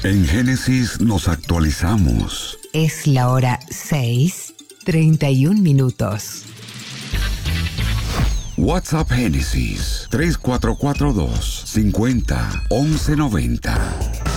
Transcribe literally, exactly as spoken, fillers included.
En Génesis nos actualizamos. Es la hora seis, treinta y un minutos. WhatsApp Génesis tres cuatro cuatro dos, cincuenta, once noventa.